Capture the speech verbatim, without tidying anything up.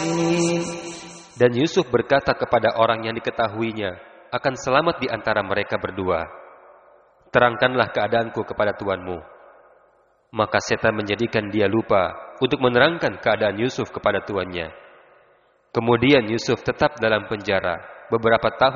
Dan Yusuf berkata kepada orang yang diketahuinya akan selamat di antara mereka berdua, "Terangkanlah keadaanku kepada tuanmu." Maka setan menjadikan dia lupa untuk menerangkan keadaan Yusuf kepada tuannya. Kemudian Yusuf tetap dalam penjara beberapa tahun